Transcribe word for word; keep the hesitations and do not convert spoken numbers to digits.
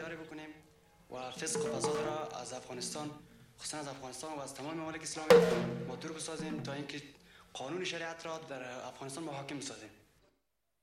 جاری بکنیم و فسق و فساد را از افغانستان، خصوصا از افغانستان و از تمام ممالک اسلامی ما دور بسازیم تا اینکه قانون شریعت را در افغانستان محاکم بسازیم.